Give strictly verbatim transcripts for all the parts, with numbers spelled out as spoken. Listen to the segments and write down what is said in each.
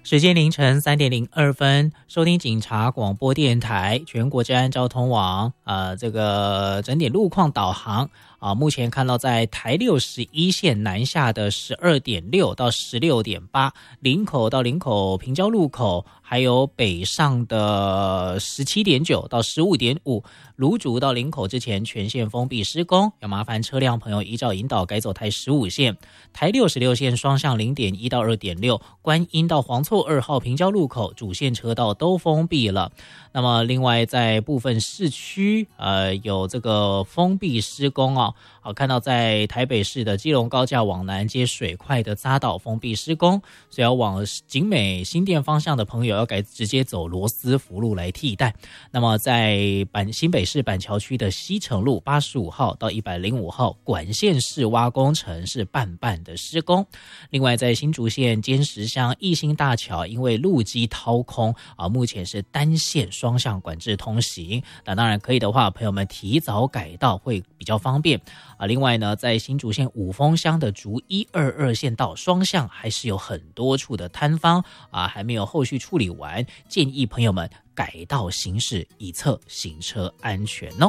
时间凌晨三点零二分，收听警察广播电台全国治安交通网，呃，这个整点路况导航啊、呃，目前看到在台六十一线南下的十二点六到十六点八，林口到林口平交路口，还有北上的十七点九到十五点五，芦竹到林口之前全线封闭施工，要麻烦车辆朋友依照引导改走台十五线，台六十六线双向零点一到二点六，观音到黄厝二号平交路口主线车道都封闭了。那么另外在部分市区呃有这个封闭施工哦，好看到在台北市的基隆高架往南接水块的匝道封闭施工，所以要往景美新店方向的朋友要改直接走罗斯福路来替代。那么在板新北市板桥区的西城路八十五号到一百零五号管线室挖工程是半半的施工。另外在新竹县尖石乡义兴大桥因为路基掏空啊，目前是单线双向管制通行。那当然可以的话，朋友们提早改道会比较方便啊。另外呢，在新竹县五峰乡的竹一二二线道双向还是有很多处的摊方啊，还没有后续处理完，建议朋友们改道行驶，以策行车安全哦。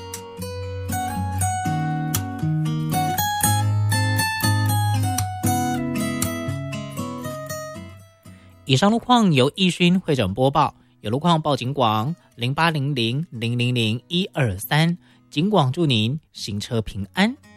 以上路况由易勋会诊播报，有路况报警广零八零零零零零一二三，警广祝您行车平安。